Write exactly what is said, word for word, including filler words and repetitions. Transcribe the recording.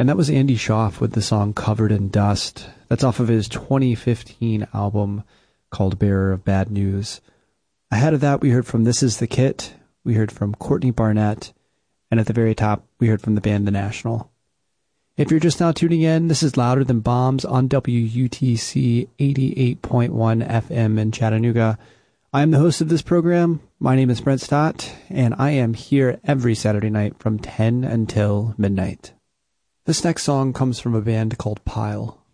And that was Andy Schaaf with the song Covered in Dust. That's off of his twenty fifteen album called Bearer of Bad News. Ahead of that, we heard from This Is the Kit, we heard from Courtney Barnett, and at the very top, we heard from the band The National. If you're just now tuning in, this is Louder Than Bombs on W U T C eighty-eight point one F M in Chattanooga. I am the host of this program. My name is Brent Stott, and I am here every Saturday night from ten until midnight. This next song comes from a band called Pile.